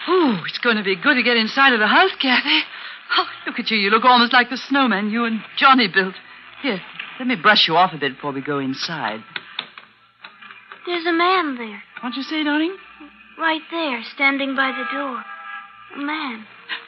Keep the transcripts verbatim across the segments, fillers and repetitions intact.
Oh, it's going to be good to get inside of the house, Kathy. Oh, look at you. You look almost like the snowman you and Johnny built. Here, let me brush you off a bit before we go inside. There's a man there. What'd you say, darling? Right there, standing by the door. A man.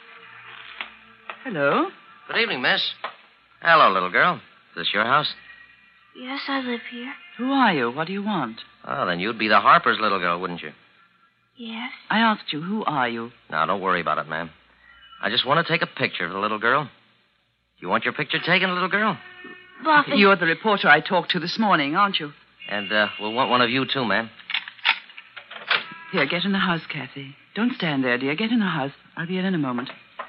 Hello? Good evening, miss. Hello, little girl. Is this your house? Yes, I live here. Who are you? What do you want? Oh, then you'd be the Harper's little girl, wouldn't you? Yes. I asked you, who are you? Now, don't worry about it, ma'am. I just want to take a picture of the little girl. You want your picture taken, little girl? Buffy. You're the reporter I talked to this morning, aren't you? And uh, we'll want one of you, too, ma'am. Here, get in the house, Kathy. Don't stand there, dear. Get in the house. I'll be in in a moment.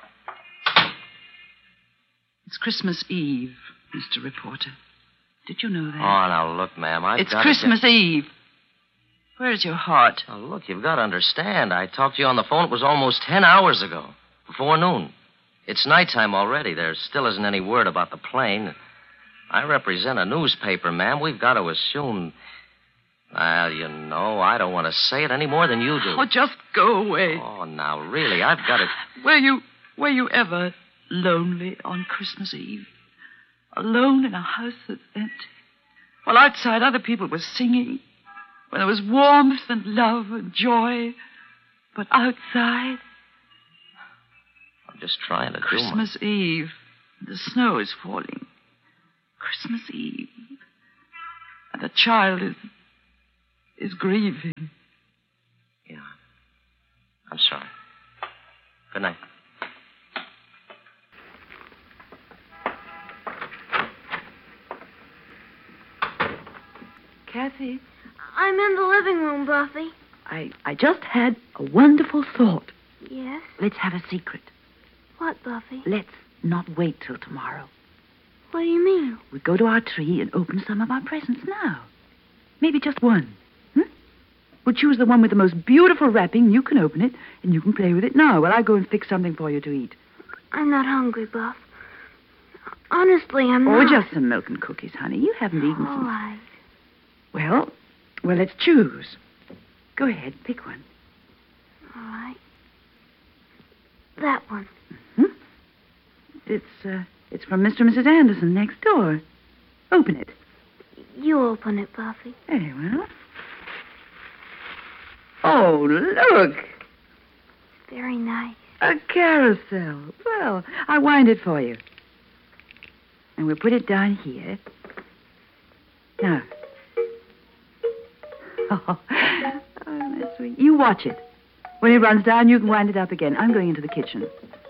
It's Christmas Eve, Mister Reporter. Did you know that? Oh, now, look, ma'am, I've It's got Christmas to... Eve. Where's your heart? Oh, look, you've got to understand. I talked to you on the phone. It was almost ten hours ago, before noon. It's nighttime already. There still isn't any word about the plane. I represent a newspaper, ma'am. We've got to assume... Well, you know, I don't want to say it any more than you do. Oh, just go away. Oh, now, really, I've got to... Were you, were you ever lonely on Christmas Eve? Alone in a house that's empty? While outside other people were singing. When there was warmth and love and joy. But outside... I'm just trying to do Christmas my... Eve. The snow is falling. Christmas Eve. And the child is... is grieving. Yeah. I'm sorry. Good night. Kathy, I'm in the living room, Buffy. I, I just had a wonderful thought. Yes? Let's have a secret. What, Buffy? Let's not wait till tomorrow. What do you mean? We go to our tree and open some of our presents now. Maybe just one. Hmm? We'll choose the one with the most beautiful wrapping. You can open it, and you can play with it now while I go and fix something for you to eat. I'm not hungry, Buff. Honestly, I'm Or not. just some milk and cookies, honey. You haven't eaten All some. right. Well, well, let's choose. Go ahead, pick one. All right. That one. Hmm? It's, uh, it's from Mister and Missus Anderson next door. Open it. You open it, Buffy. Very well. Oh, look. Very nice. A carousel. Well, I'll wind it for you. And we'll put it down here. Now. Oh, oh, that's sweet. You watch it. When it runs down, you can wind it up again. I'm going into the kitchen.